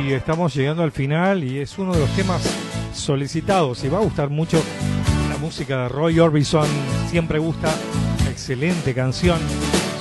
y estamos llegando al final y es uno de los temas solicitados y va a gustar mucho la música de Roy Orbison, siempre gusta, excelente canción.